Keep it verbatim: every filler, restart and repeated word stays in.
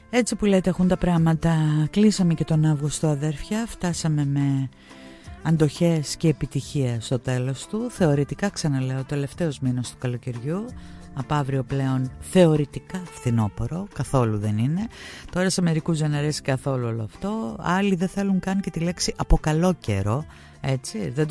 Έτσι που λέτε έχουν τα πράγματα. Κλείσαμε και τον Αύγουστο, αδέρφια. Φτάσαμε με αντοχές και επιτυχία στο τέλος του. Θεωρητικά, ξαναλέω, τελευταίος μήνας του καλοκαιριού. Από αύριο πλέον θεωρητικά φθινόπωρο. Καθόλου δεν είναι. Τώρα σε μερικούς δεν αρέσει καθόλου όλο αυτό. Άλλοι δεν θέλουν καν και τη λέξη από καλό καιρό. Έτσι, δεν